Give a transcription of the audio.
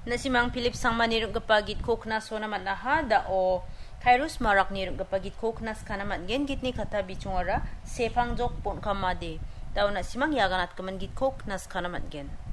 Nasimang Philip Sangmanirung kapagit koknas ho naman aha da o Khairus Marak nirung kapagit koknas kanaman gen gitni kata bichungora sepang jok pon kamade. Daw nasimang yaganat kaman git koknas kanaman gen.